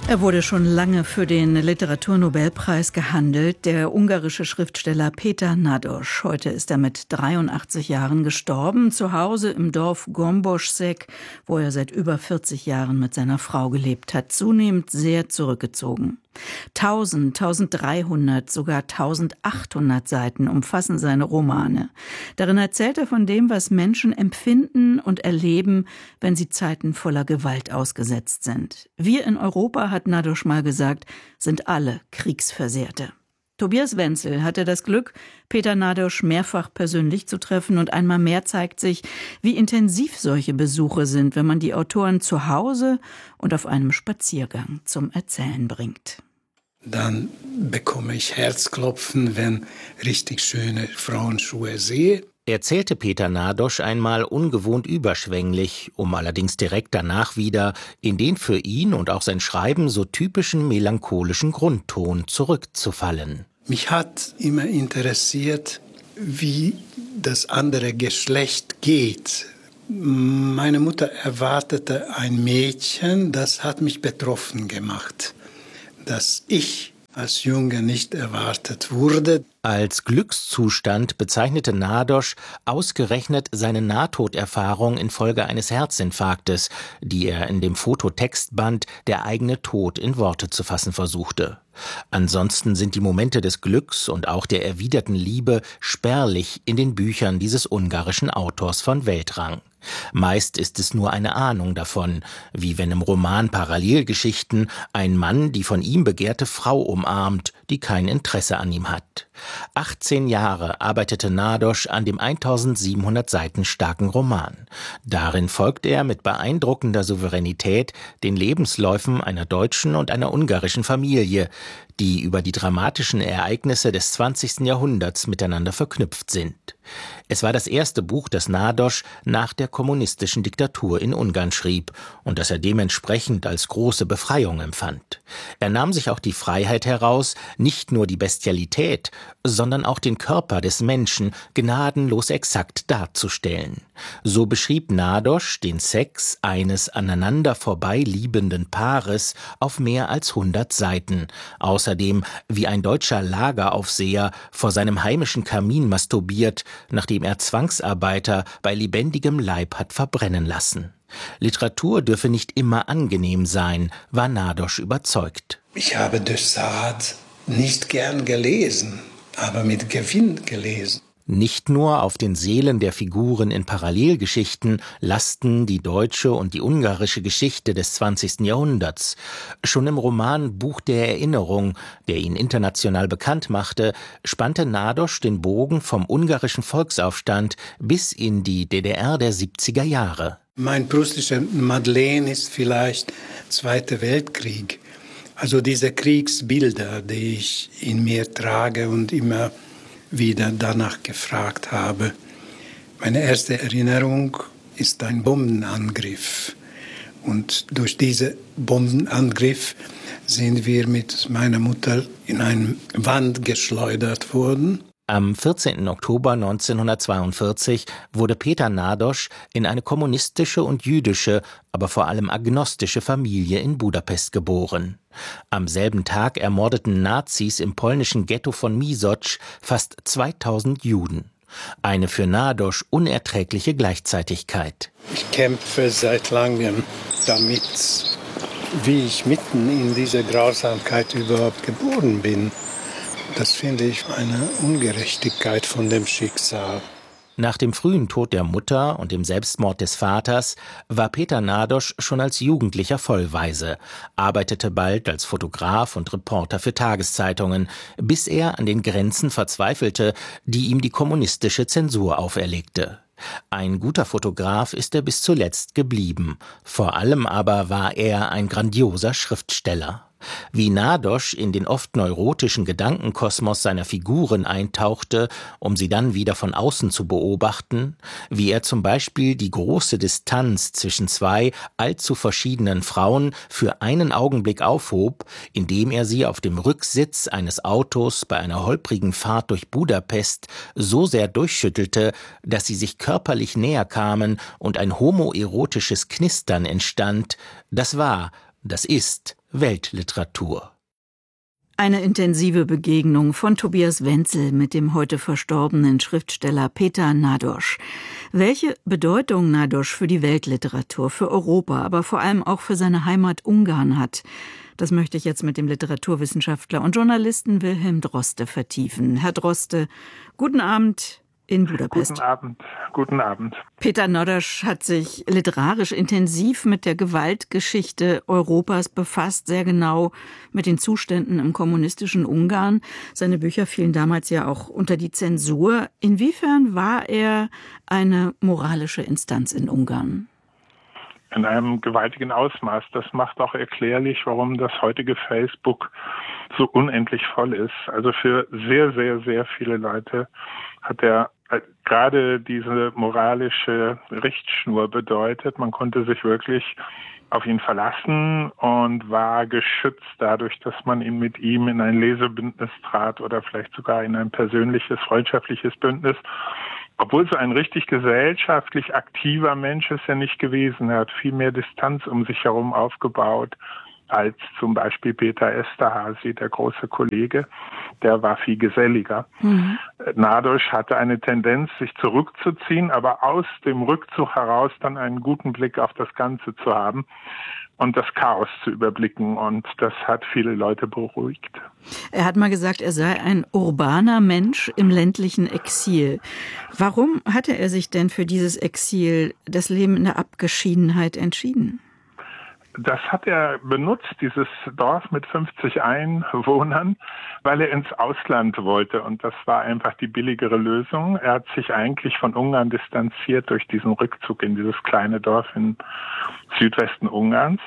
Er wurde schon lange für den Literaturnobelpreis gehandelt, der ungarische Schriftsteller Péter Nádas. Heute ist er mit 83 Jahren gestorben, zu Hause im Dorf Gombosek, wo er seit über 40 Jahren mit seiner Frau gelebt hat, zunehmend sehr zurückgezogen. 1300, sogar 1800 Seiten umfassen seine Romane. Darin erzählt er von dem, was Menschen empfinden und erleben, wenn sie Zeiten voller Gewalt ausgesetzt sind. Wir in Europa, hat Nádas mal gesagt, sind alle Kriegsversehrte. Tobias Wenzel hatte das Glück, Péter Nádas mehrfach persönlich zu treffen, und einmal mehr zeigt sich, wie intensiv solche Besuche sind, wenn man die Autoren zu Hause und auf einem Spaziergang zum Erzählen bringt. Dann bekomme ich Herzklopfen, wenn richtig schöne Frauenschuhe sehe. Erzählte Péter Nádas einmal ungewohnt überschwänglich, um allerdings direkt danach wieder in den für ihn und auch sein Schreiben so typischen melancholischen Grundton zurückzufallen. Mich hat immer interessiert, wie das andere Geschlecht geht. Meine Mutter erwartete ein Mädchen, das hat mich betroffen gemacht, dass ich als Junge nicht erwartet wurde. Als Glückszustand bezeichnete Nádas ausgerechnet seine Nahtoderfahrung infolge eines Herzinfarktes, die er in dem Fototextband Der eigene Tod in Worte zu fassen versuchte. Ansonsten sind die Momente des Glücks und auch der erwiderten Liebe spärlich in den Büchern dieses ungarischen Autors von Weltrang. Meist ist es nur eine Ahnung davon, wie wenn im Roman Parallelgeschichten ein Mann die von ihm begehrte Frau umarmt, die kein Interesse an ihm hat. 18 Jahre arbeitete Nádas an dem 1700 Seiten starken Roman. Darin folgt er mit beeindruckender Souveränität den Lebensläufen einer deutschen und einer ungarischen Familie, die über die dramatischen Ereignisse des 20. Jahrhunderts miteinander verknüpft sind. Es war das erste Buch, das Nádas nach der kommunistischen Diktatur in Ungarn schrieb und das er dementsprechend als große Befreiung empfand. Er nahm sich auch die Freiheit heraus, nicht nur die Bestialität, sondern auch den Körper des Menschen gnadenlos exakt darzustellen. So beschrieb Nádas den Sex eines aneinander vorbei liebenden Paares auf mehr als 100 Seiten. Außerdem, wie ein deutscher Lageraufseher vor seinem heimischen Kamin masturbiert, nachdem er Zwangsarbeiter bei lebendigem Leib hat verbrennen lassen. Literatur dürfe nicht immer angenehm sein, war Nádas überzeugt. Ich habe de Sade nicht gern gelesen, aber mit Gewinn gelesen. Nicht nur auf den Seelen der Figuren in Parallelgeschichten lasten die deutsche und die ungarische Geschichte des 20. Jahrhunderts. Schon im Roman Buch der Erinnerung, der ihn international bekannt machte, spannte Nádas den Bogen vom ungarischen Volksaufstand bis in die DDR der 70er Jahre. Mein prustischer Madeleine ist vielleicht Zweiter Weltkrieg. Also diese Kriegsbilder, die ich in mir trage und immer wieder danach gefragt habe. Meine erste Erinnerung ist ein Bombenangriff. Und durch diesen Bombenangriff sind wir mit meiner Mutter in eine Wand geschleudert worden. Am 14. Oktober 1942 wurde Péter Nádas in eine kommunistische und jüdische, aber vor allem agnostische Familie in Budapest geboren. Am selben Tag ermordeten Nazis im polnischen Ghetto von Misocz fast 2000 Juden. Eine für Nádas unerträgliche Gleichzeitigkeit. Ich kämpfe seit langem damit, wie ich mitten in dieser Grausamkeit überhaupt geboren bin. Das finde ich eine Ungerechtigkeit von dem Schicksal. Nach dem frühen Tod der Mutter und dem Selbstmord des Vaters war Péter Nádas schon als Jugendlicher vollweise, arbeitete bald als Fotograf und Reporter für Tageszeitungen, bis er an den Grenzen verzweifelte, die ihm die kommunistische Zensur auferlegte. Ein guter Fotograf ist er bis zuletzt geblieben. Vor allem aber war er ein grandioser Schriftsteller. Wie Nádas in den oft neurotischen Gedankenkosmos seiner Figuren eintauchte, um sie dann wieder von außen zu beobachten, wie er zum Beispiel die große Distanz zwischen zwei allzu verschiedenen Frauen für einen Augenblick aufhob, indem er sie auf dem Rücksitz eines Autos bei einer holprigen Fahrt durch Budapest so sehr durchschüttelte, dass sie sich körperlich näher kamen und ein homoerotisches Knistern entstand, das war, das ist Weltliteratur. Eine intensive Begegnung von Tobias Wenzel mit dem heute verstorbenen Schriftsteller Peter Nádas. Welche Bedeutung Nádas für die Weltliteratur, für Europa, aber vor allem auch für seine Heimat Ungarn hat, das möchte ich jetzt mit dem Literaturwissenschaftler und Journalisten Wilhelm Droste vertiefen. Herr Droste, guten Abend in Budapest. Guten Abend. Peter Nádas hat sich literarisch intensiv mit der Gewaltgeschichte Europas befasst, sehr genau mit den Zuständen im kommunistischen Ungarn. Seine Bücher fielen damals ja auch unter die Zensur. Inwiefern war er eine moralische Instanz in Ungarn? In einem gewaltigen Ausmaß. Das macht auch erklärlich, warum das heutige Facebook so unendlich voll ist. Also für sehr, sehr, sehr viele Leute hat er gerade diese moralische Richtschnur bedeutet. Man konnte sich wirklich auf ihn verlassen und war geschützt dadurch, dass man mit ihm in ein Lesebündnis trat oder vielleicht sogar in ein persönliches, freundschaftliches Bündnis. Obwohl so ein richtig gesellschaftlich aktiver Mensch ist er nicht gewesen. Er hat viel mehr Distanz um sich herum aufgebaut als zum Beispiel Peter Eszterházy, der große Kollege. Der war viel geselliger. Nádas hatte eine Tendenz, sich zurückzuziehen, aber aus dem Rückzug heraus dann einen guten Blick auf das Ganze zu haben und das Chaos zu überblicken. Und das hat viele Leute beruhigt. Er hat mal gesagt, er sei ein urbaner Mensch im ländlichen Exil. Warum hatte er sich denn für dieses Exil, das Leben in der Abgeschiedenheit, entschieden? Das hat er benutzt, dieses Dorf mit 50 Einwohnern, weil er ins Ausland wollte. Und das war einfach die billigere Lösung. Er hat sich eigentlich von Ungarn distanziert durch diesen Rückzug in dieses kleine Dorf im Südwesten Ungarns,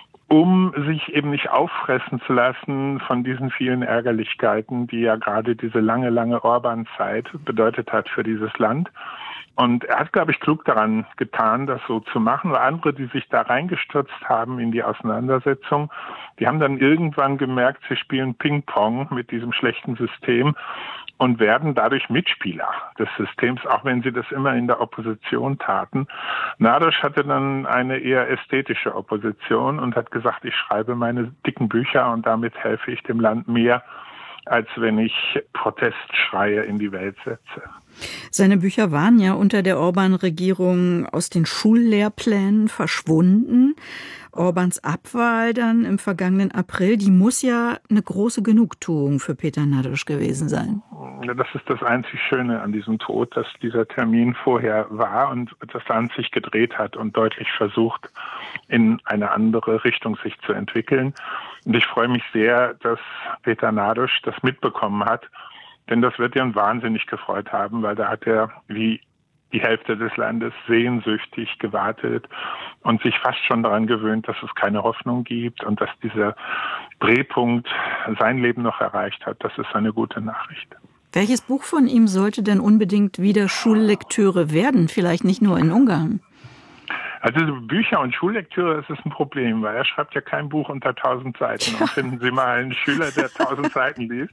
um sich eben nicht auffressen zu lassen von diesen vielen Ärgerlichkeiten, die ja gerade diese lange, lange Orban-Zeit bedeutet hat für dieses Land. Und er hat, glaube ich, klug daran getan, das so zu machen. Weil andere, die sich da reingestürzt haben in die Auseinandersetzung, die haben dann irgendwann gemerkt, sie spielen Ping-Pong mit diesem schlechten System und werden dadurch Mitspieler des Systems, auch wenn sie das immer in der Opposition taten. Nádas hatte dann eine eher ästhetische Opposition und hat gesagt, ich schreibe meine dicken Bücher und damit helfe ich dem Land mehr, als wenn ich Protestschreie in die Welt setze. Seine Bücher waren ja unter der Orban-Regierung aus den Schullehrplänen verschwunden. Orbans Abwahl dann im vergangenen April, die muss ja eine große Genugtuung für Peter Nádas gewesen sein. Das ist das einzig Schöne an diesem Tod, dass dieser Termin vorher war und das Land sich gedreht hat und deutlich versucht, in eine andere Richtung sich zu entwickeln. Und ich freue mich sehr, dass Peter Nádas das mitbekommen hat, denn das wird ihn wahnsinnig gefreut haben, weil da hat er wie die Hälfte des Landes sehnsüchtig gewartet und sich fast schon daran gewöhnt, dass es keine Hoffnung gibt und dass dieser Drehpunkt sein Leben noch erreicht hat. Das ist eine gute Nachricht. Welches Buch von ihm sollte denn unbedingt wieder Schullektüre werden? Vielleicht nicht nur in Ungarn. Also Bücher und Schullektüre, das ist ein Problem, weil er schreibt ja kein Buch unter 1000 Seiten. Und finden Sie mal einen Schüler, der 1000 Seiten liest.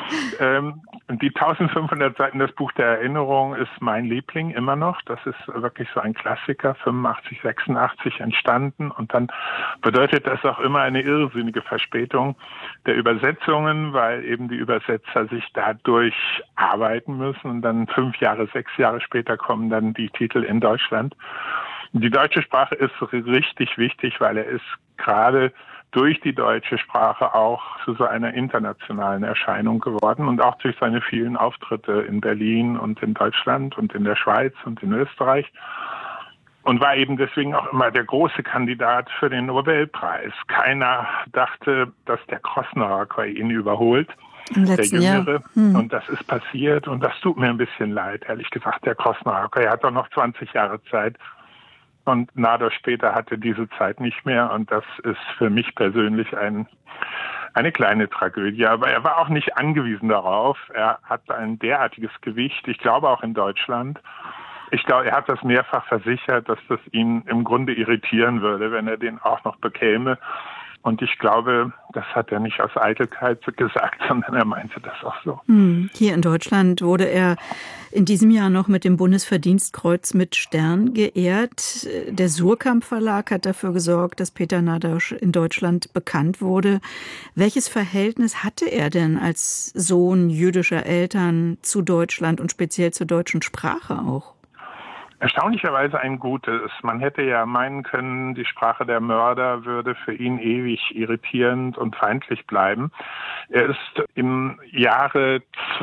Und die 1500 Seiten, das Buch der Erinnerung, ist mein Liebling immer noch. Das ist wirklich so ein Klassiker, 85, 86 entstanden. Und dann bedeutet das auch immer eine irrsinnige Verspätung der Übersetzungen, weil eben die Übersetzer sich dadurch arbeiten müssen. Und dann 5 Jahre, 6 Jahre später kommen dann die Titel in Deutschland. Die deutsche Sprache ist richtig wichtig, weil er ist gerade durch die deutsche Sprache auch zu so einer internationalen Erscheinung geworden und auch durch seine vielen Auftritte in Berlin und in Deutschland und in der Schweiz und in Österreich und war eben deswegen auch immer der große Kandidat für den Nobelpreis. Keiner dachte, dass der Krosznahor ihn überholt. Der Jüngere. Und das ist passiert und das tut mir ein bisschen leid, ehrlich gesagt. Der Krosznahor, er hat doch noch 20 Jahre Zeit. Und Nádas später hatte diese Zeit nicht mehr und das ist für mich persönlich eine kleine Tragödie. Aber er war auch nicht angewiesen darauf. Er hat ein derartiges Gewicht, ich glaube auch in Deutschland. Ich glaube, er hat das mehrfach versichert, dass das ihn im Grunde irritieren würde, wenn er den auch noch bekäme. Und ich glaube, das hat er nicht aus Eitelkeit gesagt, sondern er meinte das auch so. Hier in Deutschland wurde er in diesem Jahr noch mit dem Bundesverdienstkreuz mit Stern geehrt. Der Suhrkamp Verlag hat dafür gesorgt, dass Peter Nadosch in Deutschland bekannt wurde. Welches Verhältnis hatte er denn als Sohn jüdischer Eltern zu Deutschland und speziell zur deutschen Sprache auch? Erstaunlicherweise ein gutes. Man hätte ja meinen können, die Sprache der Mörder würde für ihn ewig irritierend und feindlich bleiben. Er ist im Jahre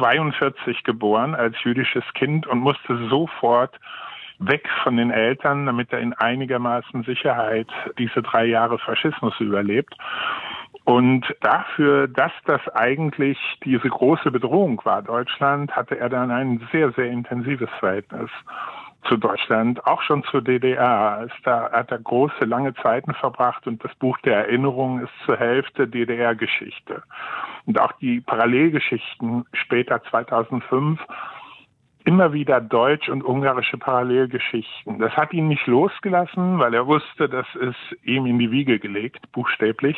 42 geboren als jüdisches Kind und musste sofort weg von den Eltern, damit er in einigermaßen Sicherheit diese 3 Jahre Faschismus überlebt. Und dafür, dass das eigentlich diese große Bedrohung war, Deutschland, hatte er dann ein sehr, sehr intensives Verhältnis zu Deutschland, auch schon zur DDR. Da hat er große, lange Zeiten verbracht und das Buch der Erinnerungen ist zur Hälfte DDR-Geschichte. Und auch die Parallelgeschichten später 2005, immer wieder deutsch- und ungarische Parallelgeschichten. Das hat ihn nicht losgelassen, weil er wusste, das ist ihm in die Wiege gelegt, buchstäblich.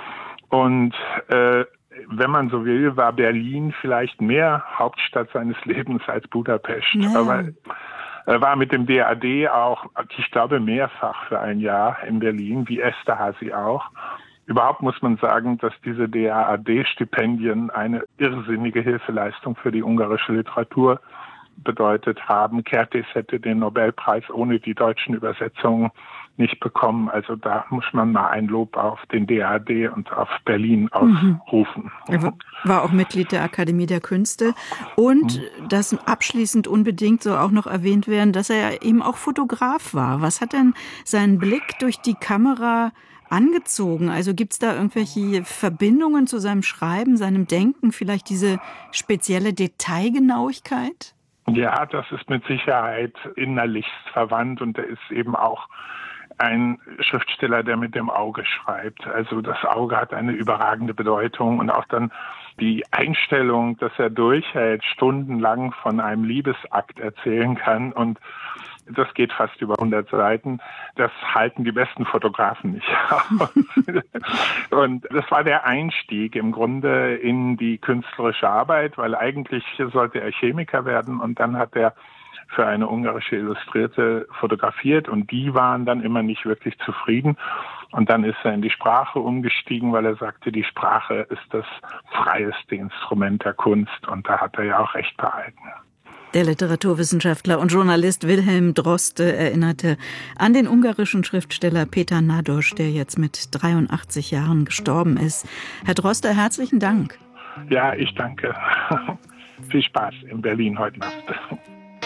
Und wenn man so will, war Berlin vielleicht mehr Hauptstadt seines Lebens als Budapest. Ja. Aber er war mit dem DAD auch, ich glaube, mehrfach für ein Jahr in Berlin, wie Esterhazy auch. Überhaupt muss man sagen, dass diese DAAD-Stipendien eine irrsinnige Hilfeleistung für die ungarische Literatur bedeutet haben. Kertész hätte den Nobelpreis ohne die deutschen Übersetzungen nicht bekommen. Also da muss man mal ein Lob auf den DAAD und auf Berlin ausrufen. Er war auch Mitglied der Akademie der Künste. Und das abschließend unbedingt soll auch noch erwähnt werden, dass er eben auch Fotograf war. Was hat denn seinen Blick durch die Kamera angezogen? Also gibt es da irgendwelche Verbindungen zu seinem Schreiben, seinem Denken, vielleicht diese spezielle Detailgenauigkeit? Ja, das ist mit Sicherheit innerlichst verwandt und er ist eben auch ein Schriftsteller, der mit dem Auge schreibt. Also das Auge hat eine überragende Bedeutung und auch dann die Einstellung, dass er durchhält, stundenlang von einem Liebesakt erzählen kann und das geht fast über 100 Seiten. Das halten die besten Fotografen nicht aus. Und das war der Einstieg im Grunde in die künstlerische Arbeit, weil eigentlich sollte er Chemiker werden und dann hat er für eine ungarische Illustrierte fotografiert und die waren dann immer nicht wirklich zufrieden. Und dann ist er in die Sprache umgestiegen, weil er sagte, die Sprache ist das freieste Instrument der Kunst und da hat er ja auch recht behalten. Der Literaturwissenschaftler und Journalist Wilhelm Droste erinnerte an den ungarischen Schriftsteller Peter Nadosch, der jetzt mit 83 Jahren gestorben ist. Herr Droste, herzlichen Dank. Ja, ich danke. Viel Spaß in Berlin heute Nacht.